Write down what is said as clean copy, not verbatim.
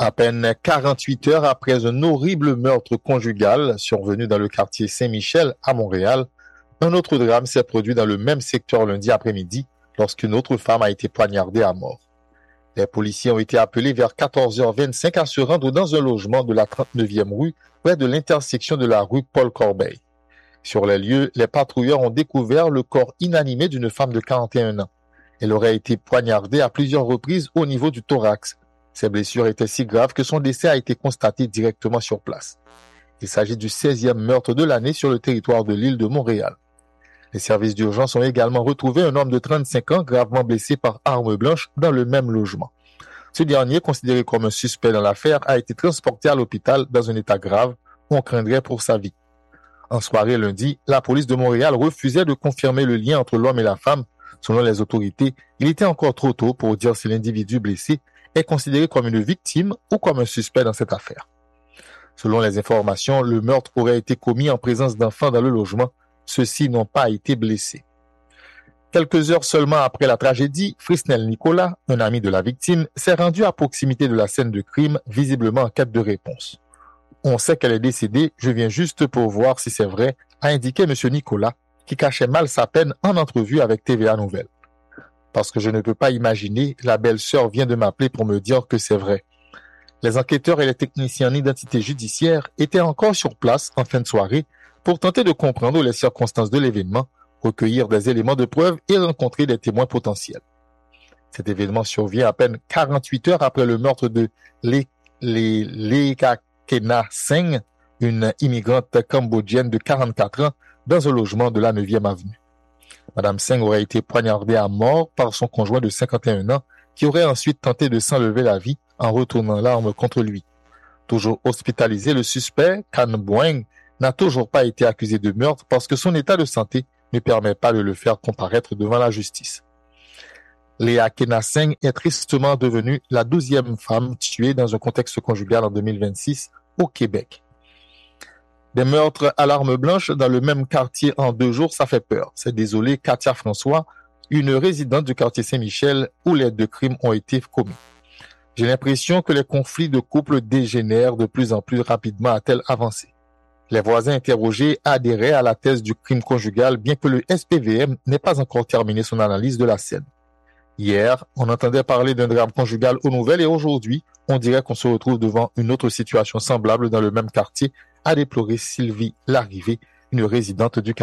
À peine 48 heures après un horrible meurtre conjugal survenu dans le quartier Saint-Michel à Montréal, un autre drame s'est produit dans le même secteur lundi après-midi lorsqu'une autre femme a été poignardée à mort. Les policiers ont été appelés vers 14h25 à se rendre dans un logement de la 39e rue près de l'intersection de la rue Paul-Corbeil. Sur les lieux, les patrouilleurs ont découvert le corps inanimé d'une femme de 41 ans. Elle aurait été poignardée à plusieurs reprises au niveau du thorax. Ses blessures étaient si graves que son décès a été constaté directement sur place. Il s'agit du 16e meurtre de l'année sur le territoire de l'île de Montréal. Les services d'urgence ont également retrouvé un homme de 35 ans gravement blessé par arme blanche dans le même logement. Ce dernier, considéré comme un suspect dans l'affaire, a été transporté à l'hôpital dans un état grave où on craindrait pour sa vie. En soirée lundi, la police de Montréal refusait de confirmer le lien entre l'homme et la femme. Selon les autorités, il était encore trop tôt pour dire si l'individu blessé est considéré comme une victime ou comme un suspect dans cette affaire. Selon les informations, le meurtre aurait été commis en présence d'enfants dans le logement. Ceux-ci n'ont pas été blessés. Quelques heures seulement après la tragédie, Frisnel Nicolas, un ami de la victime, s'est rendu à proximité de la scène de crime, visiblement en quête de réponse. On sait qu'elle est décédée, je viens juste pour voir si c'est vrai, a indiqué M. Nicolas, qui cachait mal sa peine en entrevue avec TVA Nouvelles. Parce que je ne peux pas imaginer, la belle-sœur vient de m'appeler pour me dire que c'est vrai. Les enquêteurs et les techniciens en identité judiciaire étaient encore sur place en fin de soirée pour tenter de comprendre les circonstances de l'événement, recueillir des éléments de preuve et rencontrer des témoins potentiels. Cet événement survient à peine 48 heures après le meurtre de Lekakena Seng, une immigrante cambodgienne de 44 ans, dans un logement de la 9e avenue. Madame Seng aurait été poignardée à mort par son conjoint de 51 ans, qui aurait ensuite tenté de s'enlever la vie en retournant l'arme contre lui. Toujours hospitalisé, le suspect, Kan Boeng, n'a toujours pas été accusé de meurtre parce que son état de santé ne permet pas de le faire comparaître devant la justice. Lekakena Seng est tristement devenue la 12e femme tuée dans un contexte conjugal en 2026 au Québec. Des meurtres à l'arme blanche dans le même quartier en 2 jours, ça fait peur. C'est désolé Katia François, une résidente du quartier Saint-Michel où les 2 crimes ont été commis. J'ai l'impression que les conflits de couple dégénèrent de plus en plus rapidement, a-t-elle avancé. Les voisins interrogés adhéraient à la thèse du crime conjugal, bien que le SPVM n'ait pas encore terminé son analyse de la scène. Hier, on entendait parler d'un drame conjugal aux nouvelles et aujourd'hui, on dirait qu'on se retrouve devant une autre situation semblable dans le même quartier, a déploré Sylvie Larrivée, une résidente du quartier.